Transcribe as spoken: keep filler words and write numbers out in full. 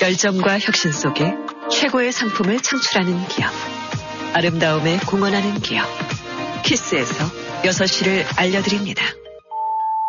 열정과 혁신 속에 최고의 상품을 창출하는 기업. 아름다움에 공헌하는 기업. 키스에서 여섯 시를 알려드립니다.